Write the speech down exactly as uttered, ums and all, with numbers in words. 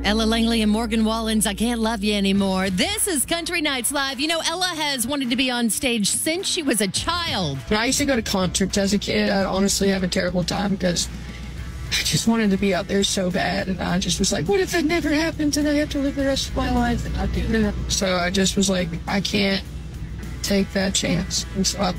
Ella Langley and Morgan Wallen's I Can't Love You Anymore. This is Country Nights Live. You know, Ella has wanted to be on stage since she was a child. When I used to go to concerts as a kid, I'd honestly have a terrible time because I just wanted to be out there so bad. And I just was like, what if that never happens and I have to live the rest of my life and not do that? So I just was like, I can't take that chance. And so I